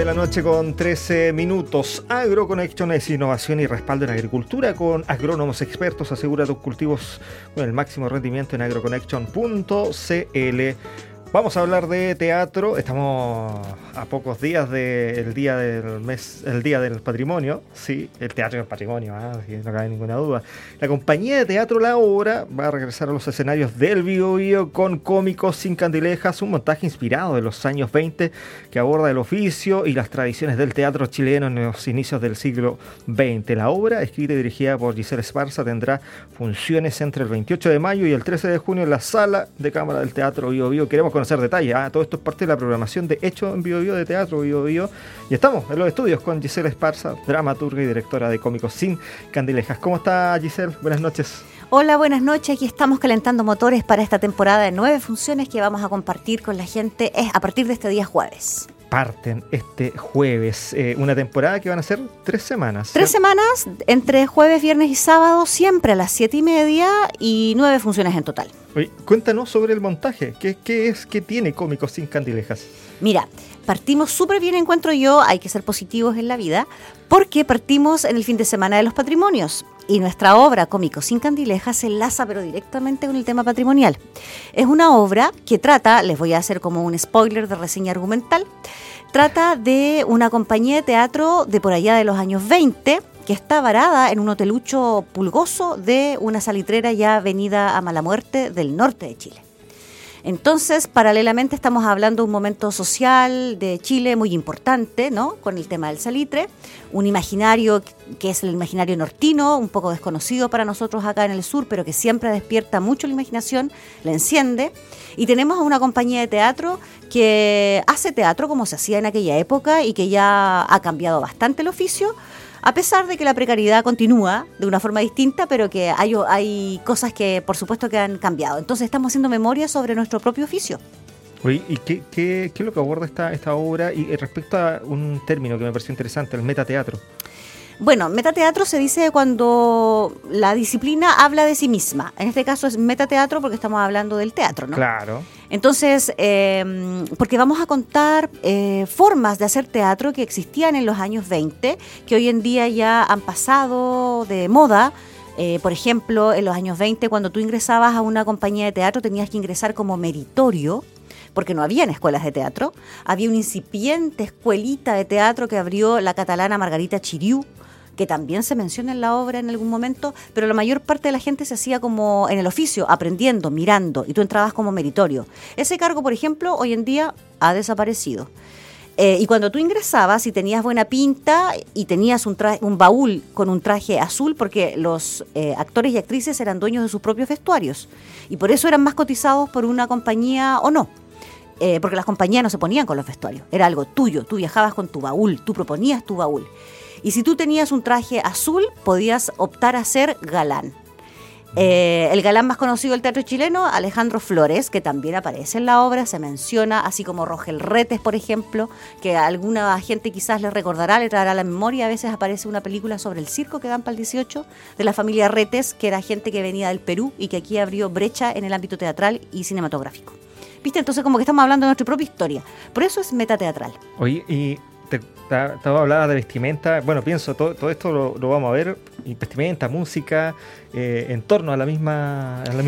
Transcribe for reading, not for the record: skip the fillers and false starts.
la noche con 13 minutos. AgroConnection es innovación y respaldo en agricultura con agrónomos expertos. Asegura tus cultivos con el máximo rendimiento en agroconnection.cl. Vamos a hablar de teatro. Estamos a pocos días del día del mes, el día del patrimonio. Sí, el teatro es patrimonio, no cabe ninguna duda. La compañía de teatro La Obra va a regresar a los escenarios del Biobío con Cómicos sin Candilejas, un montaje inspirado de los años 20 que aborda el oficio y las tradiciones del teatro chileno en los inicios del siglo XX. La obra, escrita y dirigida por Giselle Esparza, tendrá funciones entre el 28 de mayo y el 13 de junio en la Sala de Cámara del Teatro Biobío. Queremos conocer detalles. Todo esto es parte de la programación de Hecho en Biobío, de Teatro Biobío. Y estamos en los estudios con Giselle Esparza, dramaturga y directora de Cómicos sin Candilejas. ¿Cómo está, Giselle? Buenas noches. Hola, buenas noches. Aquí estamos calentando motores para esta temporada de 9 funciones que vamos a compartir con la gente a partir de este día jueves. Parten este jueves, una temporada que van a ser 3 semanas. 3 semanas, entre jueves, viernes y sábado, siempre a las 7:30 y 9 funciones en total. Oye, cuéntanos sobre el montaje. ¿Qué tiene Cómicos sin Candilejas? Mira, partimos súper bien, encuentro yo, hay que ser positivos en la vida, porque partimos en el fin de semana de los patrimonios. Y nuestra obra Cómicos sin Candilejas se enlaza pero directamente con el tema patrimonial. Es una obra que trata, les voy a hacer como un spoiler de reseña argumental, trata de una compañía de teatro de por allá de los años 20 que está varada en un hotelucho pulgoso de una salitrera ya venida a mala muerte del norte de Chile. Entonces, paralelamente estamos hablando de un momento social de Chile muy importante, ¿no? Con el tema del salitre, un imaginario que es el imaginario nortino, un poco desconocido para nosotros acá en el sur, pero que siempre despierta mucho la imaginación, la enciende. Y tenemos a una compañía de teatro que hace teatro como se hacía en aquella época y que ya ha cambiado bastante el oficio, a pesar de que la precariedad continúa de una forma distinta, pero que hay cosas que por supuesto que han cambiado. Entonces estamos haciendo memoria sobre nuestro propio oficio. Oye, ¿y qué es lo que aborda esta obra? Y respecto a un término que me pareció interesante, el metateatro. Bueno, metateatro se dice cuando la disciplina habla de sí misma. En este caso es metateatro porque estamos hablando del teatro, ¿no? Claro. Entonces, porque vamos a contar formas de hacer teatro que existían en los años 20, que hoy en día ya han pasado de moda. Por ejemplo, en los años 20, cuando tú ingresabas a una compañía de teatro, tenías que ingresar como meritorio, porque no habían escuelas de teatro. Había una incipiente escuelita de teatro que abrió la catalana Margarita Chiriú, que también se menciona en la obra en algún momento, pero la mayor parte de la gente se hacía como en el oficio, aprendiendo, mirando, y tú entrabas como meritorio. Ese cargo, por ejemplo, hoy en día ha desaparecido. Y cuando tú ingresabas y tenías buena pinta y tenías un baúl con un traje azul, porque los actores y actrices eran dueños de sus propios vestuarios, y por eso eran más cotizados por una compañía o no. Porque las compañías no se ponían con los vestuarios, era algo tuyo, tú viajabas con tu baúl, tú proponías tu baúl. Y si tú tenías un traje azul, podías optar a ser galán. El galán más conocido del teatro chileno, Alejandro Flores, que también aparece en la obra, se menciona, así como Rogel Retes, por ejemplo, que a alguna gente quizás le recordará, le traerá a la memoria. A veces aparece una película sobre el circo que dan para el 18, de la familia Retes, que era gente que venía del Perú y que aquí abrió brecha en el ámbito teatral y cinematográfico. ¿Viste? Entonces como que estamos hablando de nuestra propia historia. Por eso es metateatral. Oye, y te hablaba de vestimenta. Bueno, pienso, todo esto lo vamos a ver, y vestimenta, música, en torno a la misma